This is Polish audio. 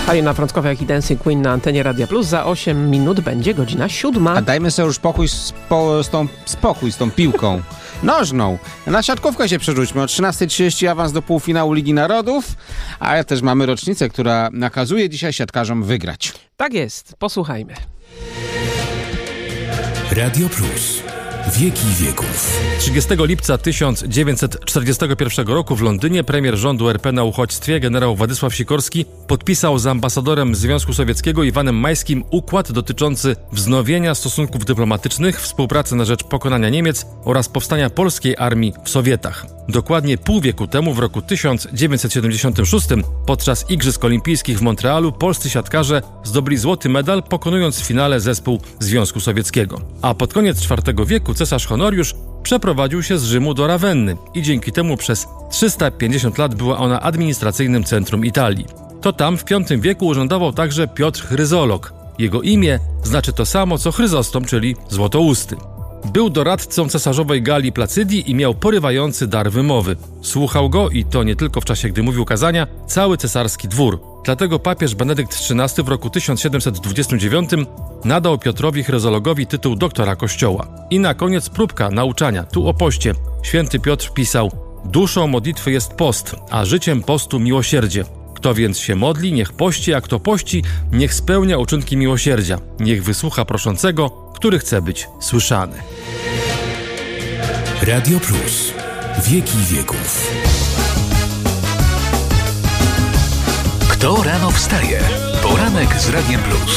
Halina Frąckowa, jak i Dancing Queen na antenie Radia Plus. Za 8 minut będzie godzina 7. A dajmy sobie już spokój z tą piłką nożną. Na siatkówkę się przerzućmy. O 13:30 awans do półfinału Ligi Narodów, ale też mamy rocznicę, która nakazuje dzisiaj siatkarzom wygrać. Tak jest, posłuchajmy. Radio Plus. Wieki wieków. 30 lipca 1941 roku w Londynie premier rządu RP na uchodźstwie generał Władysław Sikorski podpisał z ambasadorem Związku Sowieckiego Iwanem Majskim układ dotyczący wznowienia stosunków dyplomatycznych, współpracy na rzecz pokonania Niemiec oraz powstania polskiej armii w Sowietach. Dokładnie pół wieku temu, w roku 1976, podczas Igrzysk Olimpijskich w Montrealu, polscy siatkarze zdobyli złoty medal, pokonując w finale zespół Związku Sowieckiego. A pod koniec IV wieku cesarz Honoriusz przeprowadził się z Rzymu do Rawenny i dzięki temu przez 350 lat była ona administracyjnym centrum Italii. To tam w V wieku urzędował także Piotr Chryzolog. Jego imię znaczy to samo co Chryzostom, czyli złotousty. Był doradcą cesarzowej Galii Placydii i miał porywający dar wymowy. Słuchał go, i to nie tylko w czasie, gdy mówił kazania, cały cesarski dwór. Dlatego papież Benedykt XIII w roku 1729 nadał Piotrowi Chryzologowi tytuł doktora Kościoła. I na koniec próbka nauczania, tu o poście. Święty Piotr pisał: duszą modlitwy jest post, a życiem postu miłosierdzie. Kto więc się modli, niech pości, a kto pości, niech spełnia uczynki miłosierdzia. Niech wysłucha proszącego, który chce być słyszany. Radio Plus. Wieki wieków. Kto rano wstaje? Poranek z Radiem Plus.